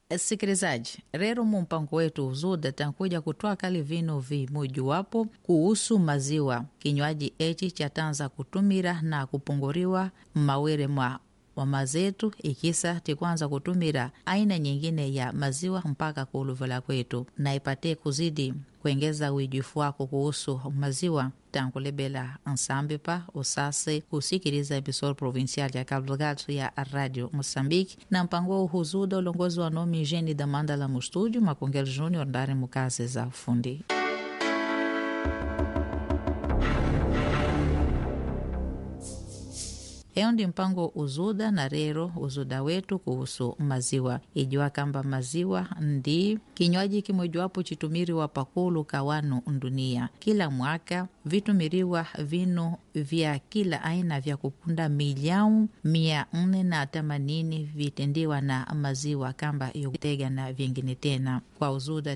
Sikilizaji, rero mumpango wetu uzuda tankuja kutoa kali vinu vimojuwapo kuhusu maziwa. Kinywaji echi chatanza kutumira na kupunguriwa mawere mwa wamazetu ikisa tikwanza kutumira aina nyingine ya maziwa mpaka kuuluvola kwetu, na ipate kuzidi kuengeza uijufu wako kuhusu maziwa. Tankulebela ansambe pa usase kusikiliza episode provincial ya Cabo Delgado ya Radio Moçambique, na mpango uhuzuda ulongozi wa nomi Jeni da Mandala mu estúdio Makongel Júnior ndari mukazi za fundi. Eo ndi mpango uzuda na rero uzuda wetu kuhusu maziwa. Ijua kamba maziwa ndi kinywaji kimojawapo chitumiriwa pakulu kawanu ndunia. Kila mwaka vitumiriwa vinu vya kila aina vya kupunda milioni 480 vitendiwa na maziwa kamba yotega na vingine tena. Kwa uzuda